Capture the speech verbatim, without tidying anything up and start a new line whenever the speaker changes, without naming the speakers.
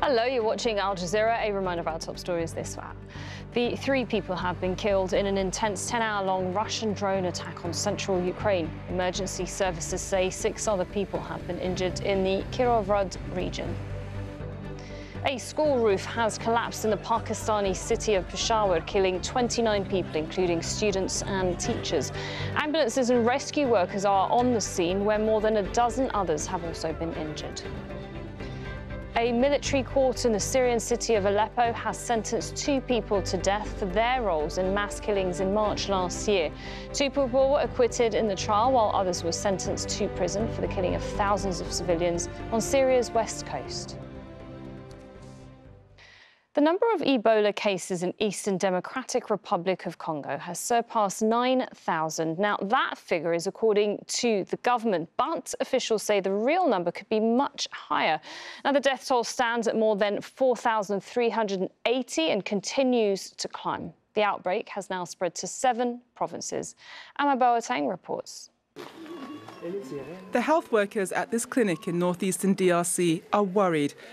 Hello, you're watching Al Jazeera. A reminder of our top stories this hour. The three people have been killed in an intense ten-hour-long Russian drone attack on central Ukraine. Emergency services say six other people have been injured in the Kirovrad region. A school roof has collapsed in the Pakistani city of Peshawar, killing twenty-nine people, including students and teachers. Ambulances and rescue workers are on the scene, where more than a dozen others have also been injured. A military court in the Syrian city of Aleppo has sentenced two people to death for their roles in mass killings in March last year. Two people were acquitted in the trial, while others were sentenced to prison for the killing of thousands of civilians on Syria's west coast. The number of Ebola cases in Eastern Democratic Republic of Congo has surpassed nine thousand. Now, that figure is according to the government, but officials say the real number could be much higher. Now, the death toll stands at more than four thousand three hundred eighty and continues to climb. The outbreak has now spread to seven provinces. Amma Boateng reports.
The health workers at this clinic in northeastern D R C are worried